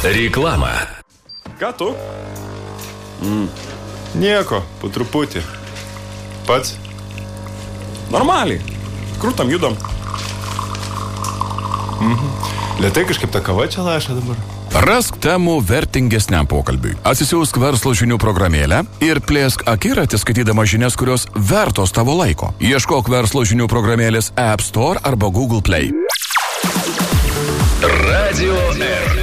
Reklama. Ką tu? Nieko, po truputį. Pats? Normaliai. Krūtam judam. Lėtai kažkaip ta kava čia laša dabar. Rask temų vertingesniam pokalbiui. Atsisiųsk verslo žinių programėlę ir plėsk akiratį skaitydama žinias, kurios vertos tavo laiko. Ieškok verslo žinių programėlės App Store arba Google Play. Radio R.